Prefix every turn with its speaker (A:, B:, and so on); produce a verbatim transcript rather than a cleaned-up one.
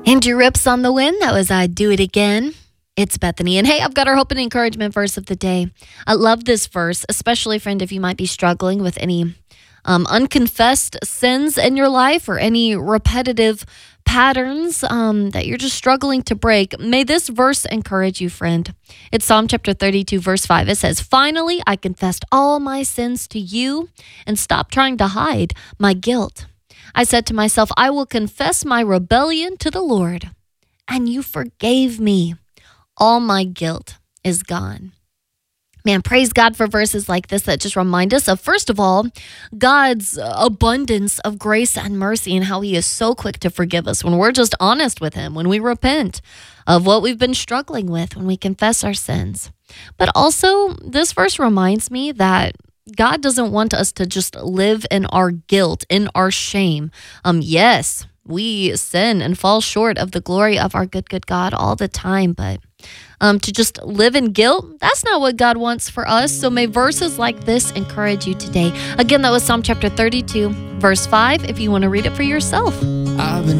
A: Andrew Rips on the win. That was I Do It Again. It's Bethany. And hey, I've got our hope and encouragement verse of the day. I love this verse, especially, friend, if you might be struggling with any um, unconfessed sins in your life or any repetitive patterns um, that you're just struggling to break. May this verse encourage you, friend. It's Psalm chapter thirty-two, verse five. It says, "Finally, I confessed all my sins to you and stopped trying to hide my guilt. I said to myself, I will confess my rebellion to the Lord, and you forgave me. All my guilt is gone." Man, praise God for verses like this that just remind us of, first of all, God's abundance of grace and mercy and how he is so quick to forgive us when we're just honest with him, when we repent of what we've been struggling with, when we confess our sins. But also, this verse reminds me that God doesn't want us to just live in our guilt, in our shame. Um, yes, we sin and fall short of the glory of our good, good God all the time, but um, to just live in guilt, that's not what God wants for us. So may verses like this encourage you today. Again, that was Psalm chapter thirty-two, verse five, if you want to read it for yourself.
B: I've been